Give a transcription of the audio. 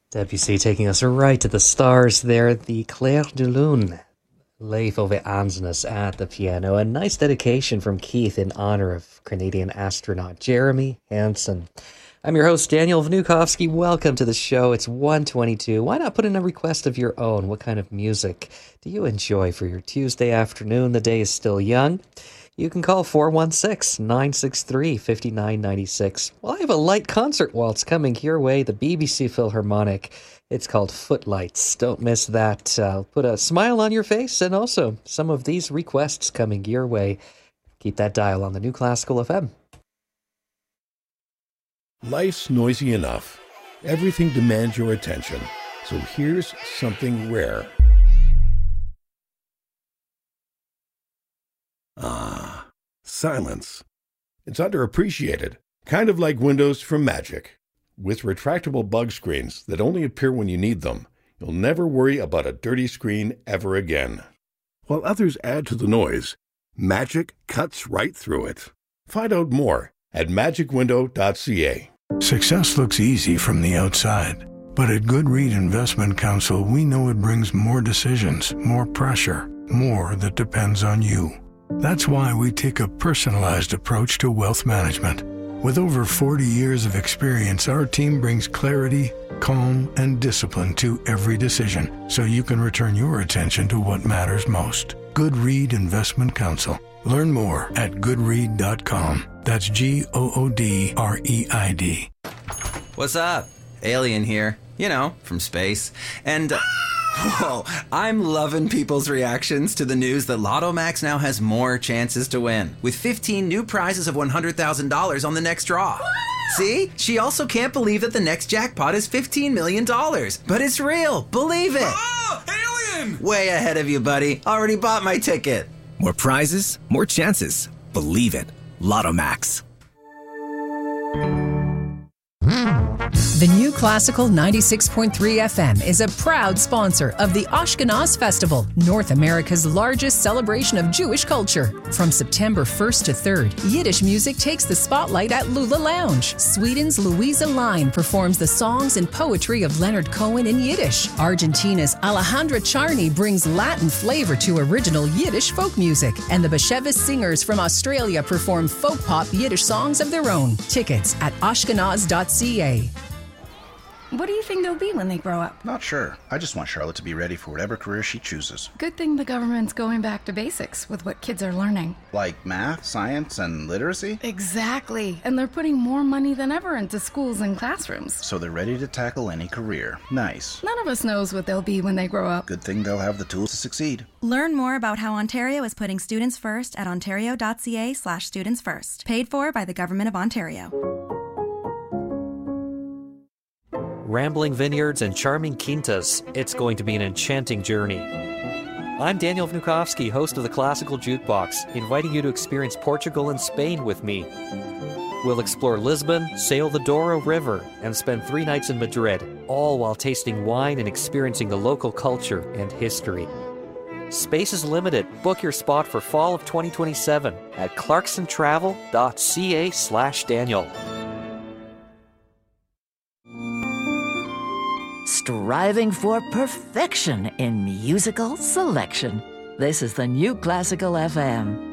Debussy taking us right to the stars there. The Clair de Lune. Leif Ove Ansnes at the piano. A nice dedication from Keith in honor of Canadian astronaut Jeremy Hansen. I'm your host, Daniel Vnukovsky. Welcome to the show. It's 1:22. Why not put in a request of your own? What kind of music do you enjoy for your Tuesday afternoon? The day is still young. You can call 416-963-5996. Well, I have a light concert waltz coming your way, the BBC Philharmonic. It's called Footlights. Don't miss that. Put a smile on your face, and also some of these requests coming your way. Keep that dial on the New Classical FM. Life's noisy enough. Everything demands your attention. So here's something rare. Silence. It's underappreciated, kind of like Windows from Magic. With retractable bug screens that only appear when you need them, you'll never worry about a dirty screen ever again. While others add to the noise, Magic cuts right through it. Find out more at magicwindow.ca. Success looks easy from the outside, but at Goodread Investment Counsel, we know it brings more decisions, more pressure, more that depends on you. That's why we take a personalized approach to wealth management. With over 40 years of experience, our team brings clarity, calm, and discipline to every decision, so you can return your attention to what matters most. Goodread Investment Counsel. Learn more at goodread.com. That's GOODREID. What's up? Alien here. You know, from space. And, whoa, I'm loving people's reactions to the news that Lotto Max now has more chances to win, with 15 new prizes of $100,000 on the next draw. See? She also can't believe that the next jackpot is $15 million. But it's real. Believe it. Alien! Way ahead of you, buddy. Already bought my ticket. More prizes, more chances. Believe it. Lotto Max. The New Classical 96.3 FM is a proud sponsor of the Ashkenaz Festival, North America's largest celebration of Jewish culture. From September 1st to 3rd, Yiddish music takes the spotlight at Lula Lounge. Sweden's Louisa Line performs the songs and poetry of Leonard Cohen in Yiddish. Argentina's Alejandra Charney brings Latin flavor to original Yiddish folk music. And the Bashevis singers from Australia perform folk pop Yiddish songs of their own. Tickets at ashkenaz.ca. What do you think they'll be when they grow up? Not sure. I just want Charlotte to be ready for whatever career she chooses. Good thing the government's going back to basics with what kids are learning. Like math, science, and literacy? Exactly. And they're putting more money than ever into schools and classrooms. So they're ready to tackle any career. Nice. None of us knows what they'll be when they grow up. Good thing they'll have the tools to succeed. Learn more about how Ontario is putting students first at ontario.ca/studentsfirst. Paid for by the Government of Ontario. Rambling vineyards and charming quintas. It's going to be an enchanting journey. I'm Daniel Vnukovsky, host of the Classical Jukebox, inviting you to experience Portugal and Spain with me. We'll explore Lisbon, sail the Douro River, and spend 3 nights in Madrid, all while tasting wine and experiencing the local culture and history. Space is limited. Book your spot for fall of 2027 at clarksontravel.ca/Daniel. Striving for perfection in musical selection. This is the New Classical FM.